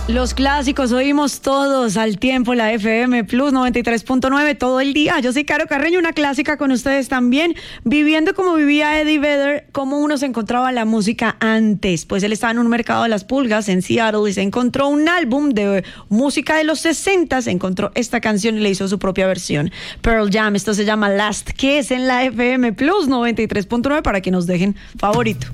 Los clásicos oímos todos al tiempo, la FM Plus 93.9 todo el día. Yo soy Caro Carreño, una clásica con ustedes también, viviendo como vivía Eddie Vedder, cómo uno se encontraba la música antes. Pues él estaba en un mercado de las pulgas en Seattle y se encontró un álbum de música de los 60, se encontró esta canción y le hizo su propia versión. Pearl Jam, esto se llama Last Kiss en la FM Plus 93.9 para que nos dejen favorito.